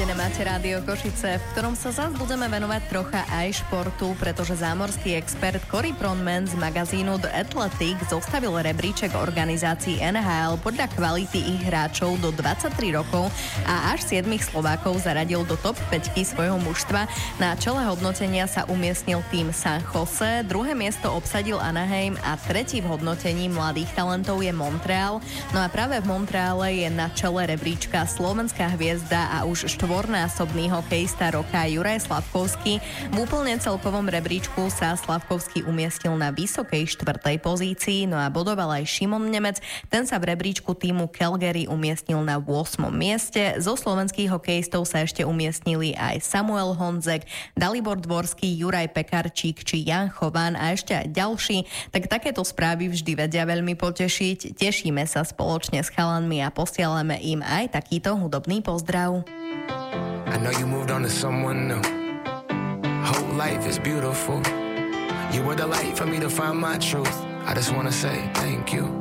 Naladené máte Rádio Košice, v ktorom sa zás budeme venovať trocha aj športu, pretože zámorský expert Corey Pronman z magazínu The Athletic zostavil rebríček organizácií NHL podľa kvality ich hráčov do 23 rokov a až 7 Slovákov zaradil do top 5 svojho mužstva. Na čele hodnotenia sa umiestnil tým San Jose, druhé miesto obsadil Anaheim a tretí v hodnotení mladých talentov je Montreal. No a práve v Montreale je na čele rebríčka slovenská hviezda a už štvornásobný hokejista roka Juraj Slavkovský. V úplne celkovom rebríčku sa Slavkovský umiestnil na vysokej 4. pozícii, no a bodoval aj Šimon Nemec. Ten sa v rebríčku týmu Calgary umiestnil na 8. mieste. Zo slovenských hokejistov sa ešte umiestnili aj Samuel Honzek, Dalibor Dvorský, Juraj Pekarčík či Jan Chovan a ešte aj ďalší. Tak takéto správy vždy vedia veľmi potešiť. Tešíme sa spoločne s chalanmi a posielame im aj takýto hudobný pozdrav. I know you moved on to someone new. Whole life is beautiful. You were the light for me to find my truth. I just wanna say thank you.